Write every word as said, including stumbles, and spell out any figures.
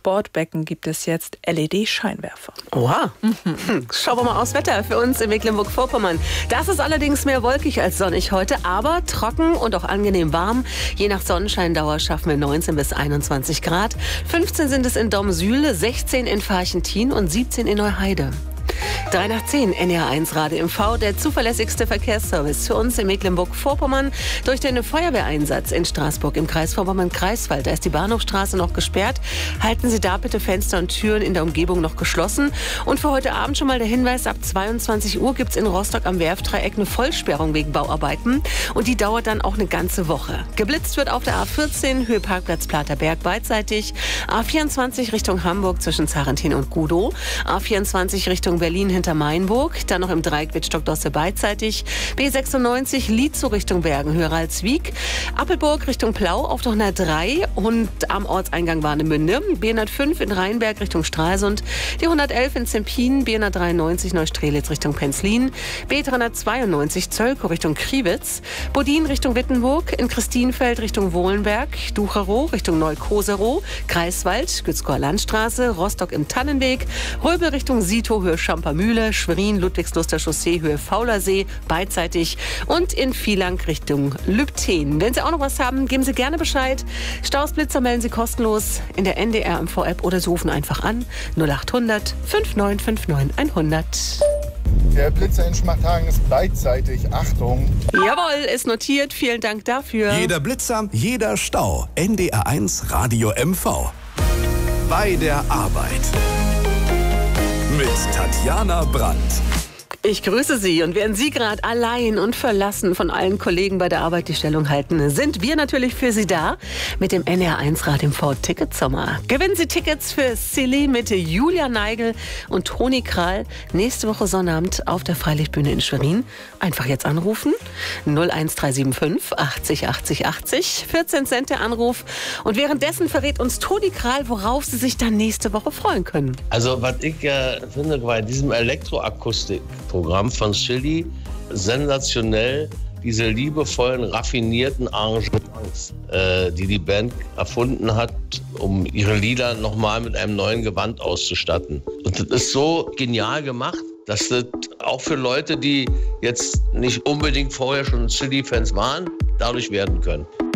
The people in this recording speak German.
Sportbecken gibt es jetzt L E D-Scheinwerfer. Oha. Mhm. Schauen wir mal aufs Wetter für uns in Mecklenburg-Vorpommern. Das ist allerdings mehr wolkig als sonnig heute, aber trocken und auch angenehm warm. Je nach Sonnenscheindauer schaffen wir neunzehn bis einundzwanzig Grad. fünfzehn sind es in Domsühl, sechzehn in Farchentin und siebzehn in Neuheide. drei nach zehn, N R eins Radio M V, der zuverlässigste Verkehrsservice für uns in Mecklenburg-Vorpommern. Durch den Feuerwehreinsatz in Straßburg im Kreis Vorpommern-Greifswald, da ist die Bahnhofstraße noch gesperrt. Halten Sie da bitte Fenster und Türen in der Umgebung noch geschlossen. Und für heute Abend schon mal der Hinweis, ab zweiundzwanzig Uhr gibt es in Rostock am Werftdreieck eine Vollsperrung wegen Bauarbeiten. Und die dauert dann auch eine ganze Woche. Geblitzt wird auf der A vierzehn, Höhe Parkplatz Platerberg beidseitig. A vierundzwanzig Richtung Hamburg zwischen Zarentin und Gudow. A vierundzwanzig Richtung Berlin hinter Mainburg, dann noch im Dreieck Wittstock-Dosse beidseitig. B sechsundneunzig Lietzow Richtung Bergen, höher als Wieg. Appelburg Richtung Plau auf der hundertdrei und am Ortseingang Warnemünde. B hundertfünf in Rheinberg Richtung Stralsund. Die hundertelf in Zempin, B hundertdreiundneunzig Neustrelitz Richtung Penzlin. B dreihundertzweiundneunzig Zöllkow Richtung Kriwitz. Bodin Richtung Wittenburg, in Christienfeld Richtung Wohlenberg. Ducherow Richtung Neukoserow. Greifswald, Gützkower Landstraße. Rostock im Tannenweg. Röbel Richtung Sito, Höhe Schampermühle, Schwerin, Ludwigsluster Chaussee, Höhe Faulersee, beidseitig und in Vielank Richtung Lübten. Wenn Sie auch noch was haben, geben Sie gerne Bescheid. Staus, Blitzer melden Sie kostenlos in der N D R M V-App oder Sie rufen einfach an null achthundert neunundfünfzig neunundfünfzig hundert. Der Blitzer in Schmachthagen ist beidseitig. Achtung! Jawohl, ist notiert. Vielen Dank dafür. Jeder Blitzer, jeder Stau. N D R eins Radio M V. Bei der Arbeit. Mit Tatjana Brandt. Ich grüße Sie, und während Sie gerade allein und verlassen von allen Kollegen bei der Arbeit die Stellung halten, sind wir natürlich für Sie da mit dem N R eins Radio M V Ticketsommer. Gewinnen Sie Tickets für Silly mit Julia Neigel und Toni Kral nächste Woche Sonnabend auf der Freilichtbühne in Schwerin. Einfach jetzt anrufen. null eins drei sieben fünf achtzig achtzig achtzig. vierzehn Cent der Anruf. Und währenddessen verrät uns Toni Kral, worauf Sie sich dann nächste Woche freuen können. Also, was ich äh, finde, bei diesem Elektroakustikprogramm von Chili sensationell diese liebevollen, raffinierten Arrangements, äh, die die Band erfunden hat, um ihre Lieder nochmal mit einem neuen Gewand auszustatten. Und das ist so genial gemacht, dass das auch für Leute, die jetzt nicht unbedingt vorher schon Chili-Fans waren, dadurch werden können.